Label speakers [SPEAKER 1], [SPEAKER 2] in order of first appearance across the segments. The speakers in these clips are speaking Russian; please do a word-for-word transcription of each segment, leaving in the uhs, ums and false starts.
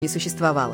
[SPEAKER 1] не существовало.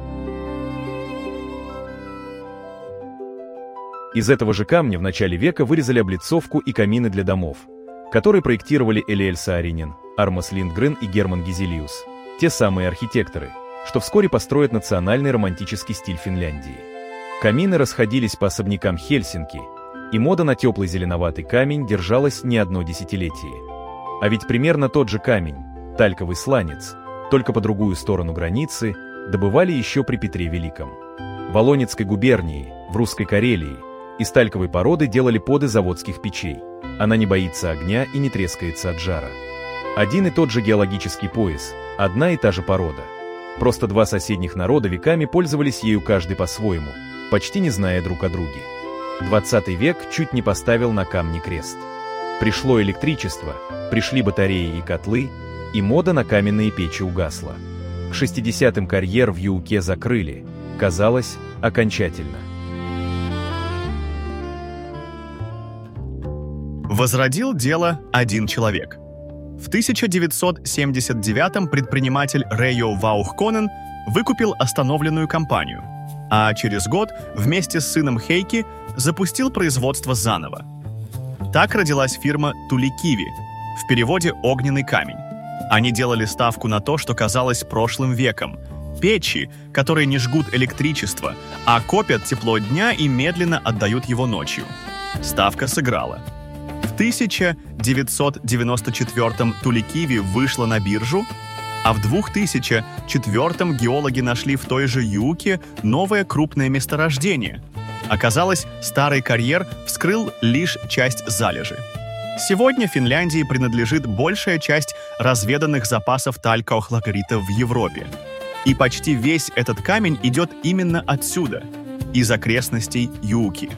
[SPEAKER 2] Из этого же камня в начале века вырезали облицовку и камины для домов, которые проектировали Элиэль Сааринен, Армас Линдгрен и Герман Гизелиус, те самые архитекторы, что вскоре построят национальный романтический стиль Финляндии. Камины расходились по особнякам Хельсинки, и мода на теплый зеленоватый камень держалась не одно десятилетие. А ведь примерно тот же камень, тальковый сланец, только по другую сторону границы, добывали еще при Петре Великом. В Волонецкой губернии, в Русской Карелии, из тальковой породы делали поды заводских печей. Она не боится огня и не трескается от жара. Один и тот же геологический пояс, одна и та же порода. Просто два соседних народа веками пользовались ею каждый по-своему, почти не зная друг о друге. двадцатый век чуть не поставил на камне крест. Пришло электричество, пришли батареи и котлы, и мода на каменные печи угасла. К шестидесятым карьер в Юуке закрыли, казалось, окончательно.
[SPEAKER 3] Возродил дело один человек. В тысяча девятьсот семьдесят девятом предприниматель Рейо Ваухконен выкупил остановленную компанию, а через год вместе с сыном Хейки запустил производство заново. Так родилась фирма Туликиви, в переводе «огненный камень». Они делали ставку на то, что казалось прошлым веком. Печи, которые не жгут электричество, а копят тепло дня и медленно отдают его ночью. Ставка сыграла. В тысяча девятьсот девяносто четвёртом Туликиви вышла на биржу, а в две тысячи четвёртом геологи нашли в той же Юуке новое крупное месторождение. Оказалось, старый карьер вскрыл лишь часть залежи. Сегодня Финляндии принадлежит большая часть разведанных запасов талькохлорита в Европе. И почти весь этот камень идет именно отсюда, из окрестностей Юуки.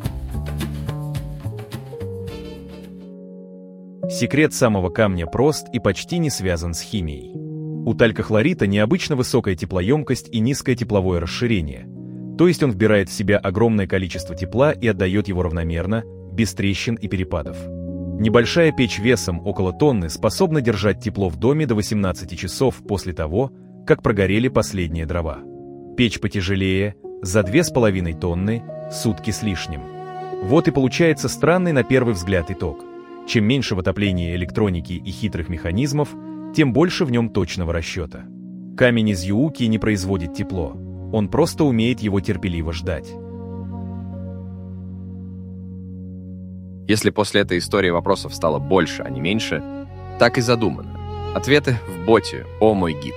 [SPEAKER 2] Секрет самого камня прост и почти не связан с химией. У талькохлорита необычно высокая теплоемкость и низкое тепловое расширение, то есть он вбирает в себя огромное количество тепла и отдает его равномерно, без трещин и перепадов. Небольшая печь весом около тонны способна держать тепло в доме до восемнадцати часов после того, как прогорели последние дрова. Печь потяжелее, за две с половиной тонны, сутки с лишним. Вот и получается странный на первый взгляд итог. Чем меньше в отоплении электроники и хитрых механизмов, тем больше в нем точного расчета. Камень из Юуки не производит тепло, он просто умеет его терпеливо ждать.
[SPEAKER 4] Если после этой истории вопросов стало больше, а не меньше, так и задумано. Ответы в боте «О мой гид».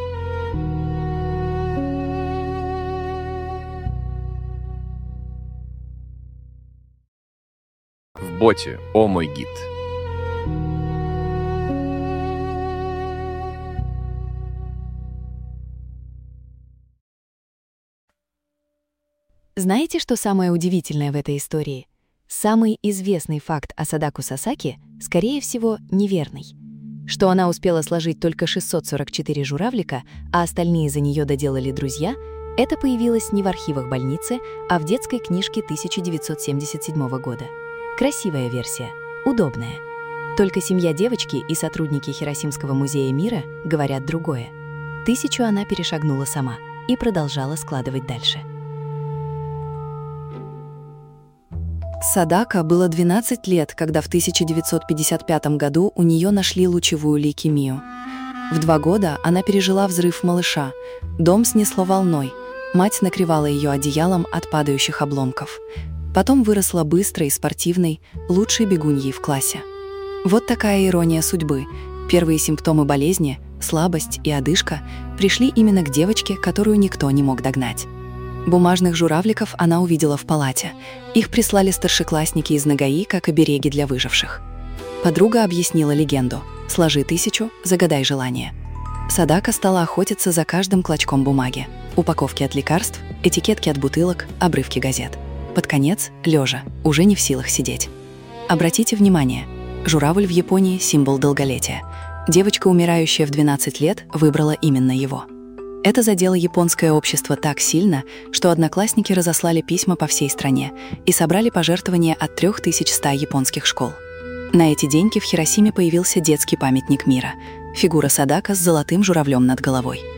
[SPEAKER 4] В боте «О мой гид».
[SPEAKER 5] Знаете, что самое удивительное в этой истории? Самый известный факт о Садаку Сасаки, скорее всего, неверный. Что она успела сложить только шестьсот сорок четыре журавлика, а остальные за нее доделали друзья, это появилось не в архивах больницы, а в детской книжке тысяча девятьсот семьдесят седьмого года. Красивая версия, удобная. Только семья девочки и сотрудники Хиросимского музея мира говорят другое. Тысячу она перешагнула сама и продолжала складывать дальше. Садака было двенадцать лет, когда в тысяча девятьсот пятьдесят пятом году у нее нашли лучевую лейкемию. В два года она пережила взрыв малыша. Дом снесло волной. Мать накрывала ее одеялом от падающих обломков. Потом выросла быстрой и спортивной, лучшей бегуньей в классе. Вот такая ирония судьбы. Первые симптомы болезни, слабость и одышка, пришли именно к девочке, которую никто не мог догнать. Бумажных журавликов она увидела в палате. Их прислали старшеклассники из Нагаи как обереги для выживших. Подруга объяснила легенду: «Сложи тысячу, загадай желание». Садака стала охотиться за каждым клочком бумаги. Упаковки от лекарств, этикетки от бутылок, обрывки газет. Под конец, лежа, уже не в силах сидеть. Обратите внимание, журавль в Японии – символ долголетия. Девочка, умирающая в двенадцать лет, выбрала именно его. Это задело японское общество так сильно, что одноклассники разослали письма по всей стране и собрали пожертвования от трёх тысяч ста японских школ. На эти деньги в Хиросиме появился детский памятник мира – фигура Садака с золотым журавлем над головой.